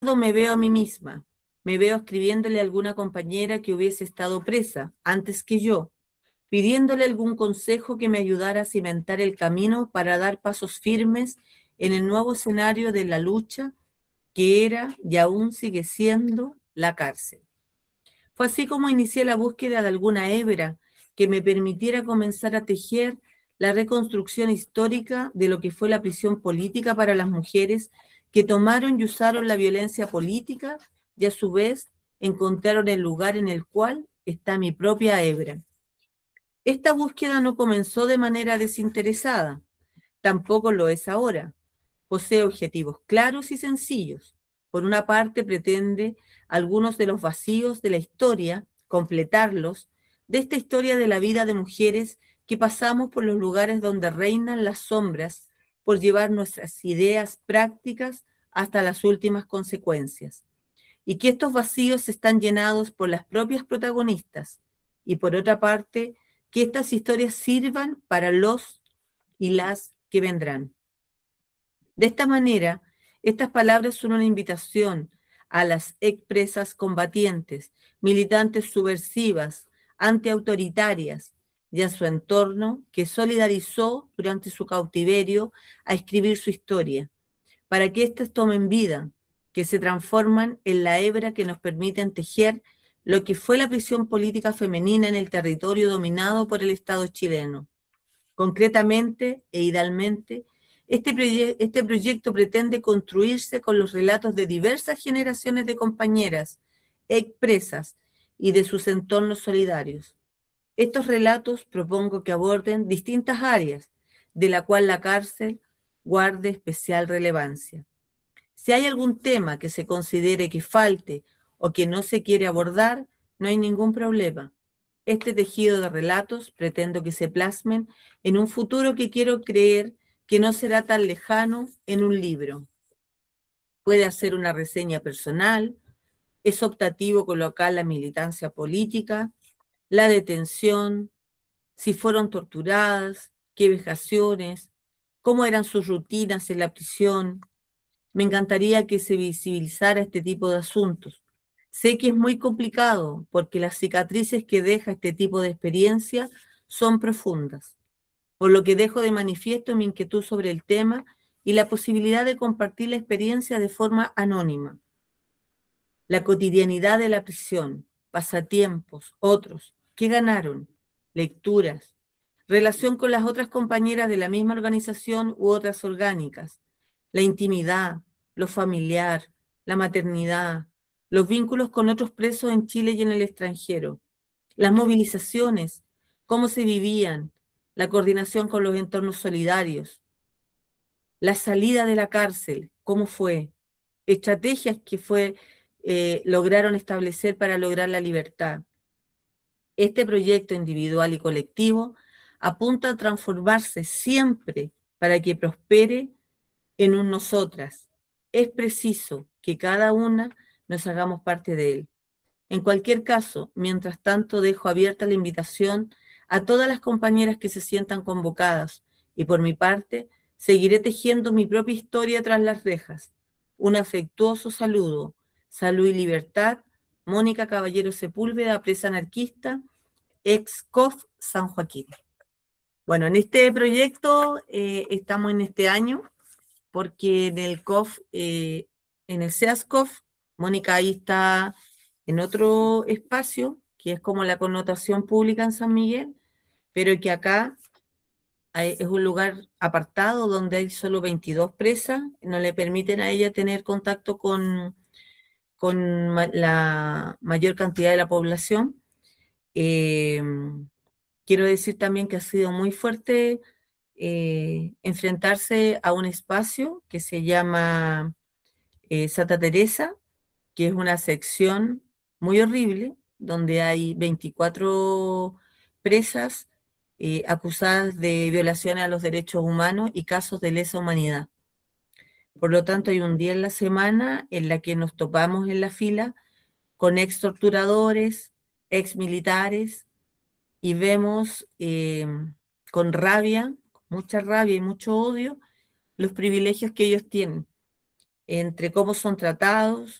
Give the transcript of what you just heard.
me veo a mí misma, me veo escribiéndole a alguna compañera que hubiese estado presa antes que yo, pidiéndole algún consejo que me ayudara a cimentar el camino para dar pasos firmes en el nuevo escenario de la lucha que era y aún sigue siendo la cárcel. Fue así como inicié la búsqueda de alguna hebra que me permitiera comenzar a tejer la reconstrucción histórica de lo que fue la prisión política para las mujeres que tomaron y usaron la violencia política y a su vez encontraron el lugar en el cual está mi propia hebra. Esta búsqueda no comenzó de manera desinteresada, tampoco lo es ahora. Posee objetivos claros y sencillos. Por una parte, pretende algunos de los vacíos de la historia, completarlos, de esta historia de la vida de mujeres que pasamos por los lugares donde reinan las sombras, por llevar nuestras ideas prácticas hasta las últimas consecuencias. Y que estos vacíos están llenados por las propias protagonistas. Y por otra parte, que estas historias sirvan para los y las que vendrán. De esta manera, estas palabras son una invitación a las expresas combatientes, militantes subversivas, antiautoritarias y a su entorno que solidarizó durante su cautiverio a escribir su historia, para que éstas tomen vida, que se transforman en la hebra que nos permiten tejer lo que fue la prisión política femenina en el territorio dominado por el Estado chileno. Concretamente e idealmente, este proyecto pretende construirse con los relatos de diversas generaciones de compañeras expresas y de sus entornos solidarios. Estos relatos propongo que aborden distintas áreas, de la cual la cárcel guarde especial relevancia. Si hay algún tema que se considere que falte o que no se quiere abordar, no hay ningún problema. Este tejido de relatos pretendo que se plasmen en un futuro que quiero creer que no será tan lejano en un libro. Puede hacer una reseña personal, es optativo colocar la militancia política, la detención, si fueron torturadas, qué vejaciones, cómo eran sus rutinas en la prisión. Me encantaría que se visibilizara este tipo de asuntos. Sé que es muy complicado porque las cicatrices que deja este tipo de experiencia son profundas, por lo que dejo de manifiesto mi inquietud sobre el tema y la posibilidad de compartir la experiencia de forma anónima. La cotidianidad de la prisión, pasatiempos, otros, ¿qué ganaron? Lecturas, relación con las otras compañeras de la misma organización u otras orgánicas, la intimidad, lo familiar, la maternidad, los vínculos con otros presos en Chile y en el extranjero, las movilizaciones, cómo se vivían, la coordinación con los entornos solidarios, la salida de la cárcel, cómo fue, estrategias que lograron establecer para lograr la libertad. Este proyecto individual y colectivo apunta a transformarse siempre para que prospere en un nosotras. Es preciso que cada una nos hagamos parte de él. En cualquier caso, mientras tanto, dejo abierta la invitación a todas las compañeras que se sientan convocadas y por mi parte, seguiré tejiendo mi propia historia tras las rejas. Un afectuoso saludo. Salud y libertad. Mónica Caballero Sepúlveda, presa anarquista, ex COF San Joaquín. Bueno, en este proyecto estamos en este año porque en el COF, en el SEASCOF, Mónica ahí está en otro espacio, que es como la connotación pública en San Miguel, pero que acá es un lugar apartado donde hay solo 22 presas, no le permiten a ella tener contacto con la mayor cantidad de la población. Eh, Quiero decir también que ha sido muy fuerte enfrentarse a un espacio que se llama Santa Teresa, que es una sección muy horrible, donde hay 24 presas acusadas de violaciones a los derechos humanos y casos de lesa humanidad. Por lo tanto, hay un día en la semana en la que nos topamos en la fila con ex torturadores, ex militares, y vemos con rabia, mucha rabia y mucho odio, los privilegios que ellos tienen. entre cómo son tratados,